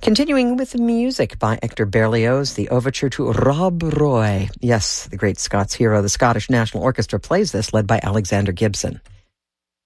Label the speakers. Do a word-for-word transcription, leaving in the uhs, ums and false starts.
Speaker 1: Continuing with the music by Hector Berlioz, the overture to Rob Roy. Yes, the great Scots hero. The Scottish National Orchestra plays this, led by Alexander Gibson.